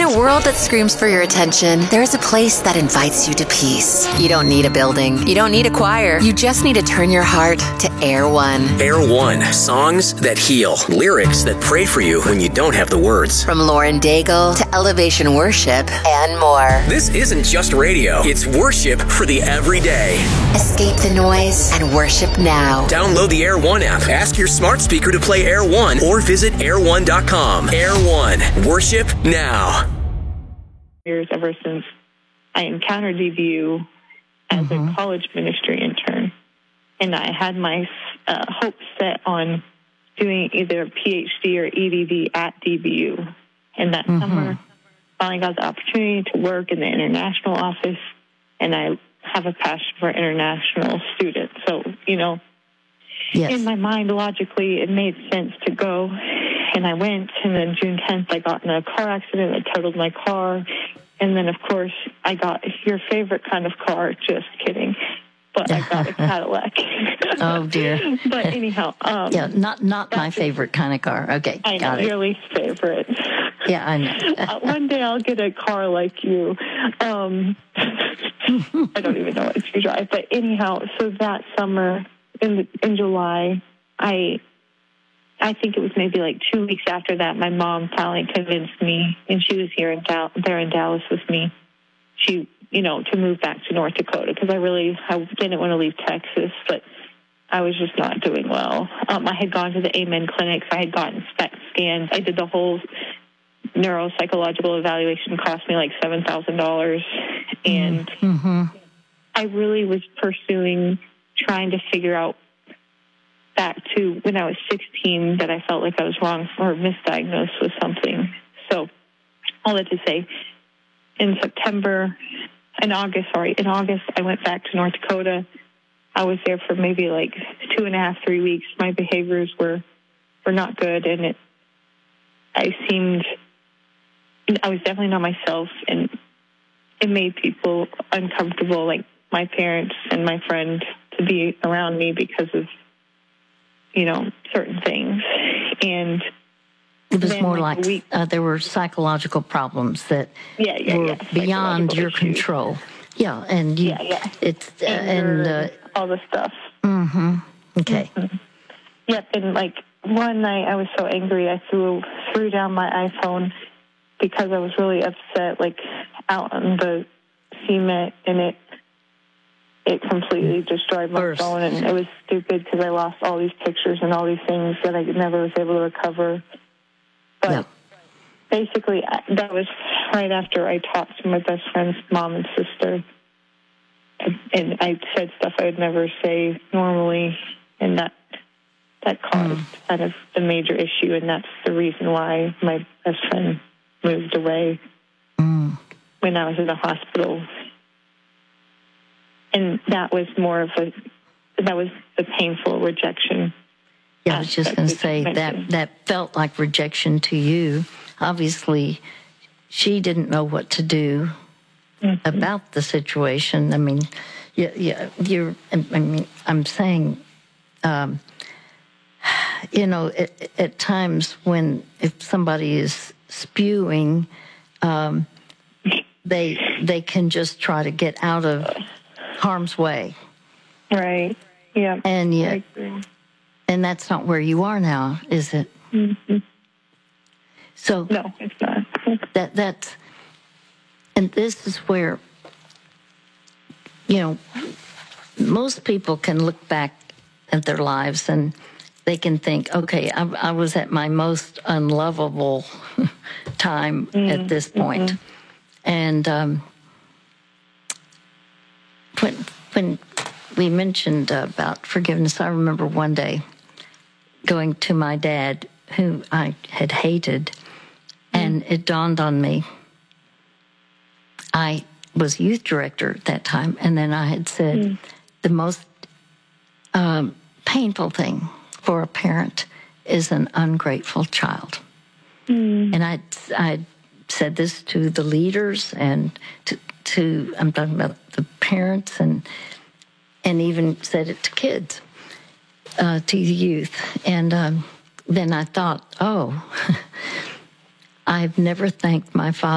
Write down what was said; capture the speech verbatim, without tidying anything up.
a world that screams for your attention, there's a place that invites you to peace. You don't need a building. You don't need a choir. You just need to turn your heart to Air One. Air One. Songs that heal. Lyrics that pray for you when you don't have the words. From Lauren Daigle to Elevation Worship and more. This isn't just radio. It's worship for the everyday. Escape the noise and worship now. Download the Air One app. Ask your smart speaker to play Air One or visit air one dot com. Air One. Worship now. Years ever since I encountered D V U as mm-hmm. a college ministry intern, and I had my uh, hopes set on doing either a P H D or E D D at D V U. And that mm-hmm. summer, finally got the opportunity to work in the international office, and I have a passion for international students. So, you know, yes. in my mind, logically, it made sense to go. And I went, and then June tenth, I got in a car accident. I totaled my car. And then, of course, I got your favorite kind of car. Just kidding. But I got a Cadillac. Oh, dear. But anyhow. Um, yeah, not not my favorite kind of car. Okay, I got know, it. your least favorite. Yeah, I know. uh, one day I'll get a car like you. Um, I don't even know what to drive. But anyhow, so that summer, in in July, I... I think it was maybe like two weeks after that, my mom finally convinced me, and she was here in Dal- there in Dallas with me, she, you know, to move back to North Dakota, because I really, I didn't want to leave Texas, but I was just not doing well. Um, I had gone to the Amen clinics. I had gotten SPECT scans. I did the whole neuropsychological evaluation, cost me like seven thousand dollars. And mm-hmm. I really was pursuing, trying to figure out back to when I was sixteen that I felt like I was wrong or misdiagnosed with something. So all that to say, in September, in August, sorry, in August, I went back to North Dakota. I was there for maybe like two and a half, three weeks. My behaviors were, were not good, and it, I seemed, I was definitely not myself, and it made people uncomfortable, like my parents and my friend, to be around me because of, you know, certain things. And it was more like, like week, uh, there were psychological problems that yeah, yeah, were yeah, beyond your issues. control. Yeah, and you, yeah, yeah. it's uh, and uh, all the stuff. Mm-hmm. Okay. Mm-hmm. Yep. And like one night, I was so angry, I threw threw down my iPhone because I was really upset, like out on the cement, and it. It completely destroyed my First. phone, and it was stupid because I lost all these pictures and all these things that I never was able to recover. But yeah. basically, that was right after I talked to my best friend's mom and sister, and I said stuff I would never say normally, and that that caused mm. kind of the major issue, and that's the reason why my best friend moved away mm. when I was in the hospital. And that was more of a, that was the painful rejection. Yeah, I was just going to say that that felt like rejection to you. Obviously, she didn't know what to do mm-hmm. about the situation. I mean, yeah, yeah, you're. I mean, I'm saying, um, you know, at, at times when if somebody is spewing, um, they they can just try to get out of harm's way. Right. Yeah. And yet, and that's not where you are now, is it? Mm-hmm. So no, it's not. that that's, and this is where, you know, most people can look back at their lives and they can think, okay, I, I was at my most unlovable time mm-hmm. at this point. Mm-hmm. And um, when when we mentioned uh, about forgiveness, I remember one day going to my dad, who I had hated, and it dawned on me. I was youth director at that time, and then I had said mm. the most um, painful thing for a parent is an ungrateful child. Mm. And I I said this to the leaders and to, to I'm talking about the parents, and and even said it to kids, uh, to the youth. And um, then I thought, oh, I've never thanked my father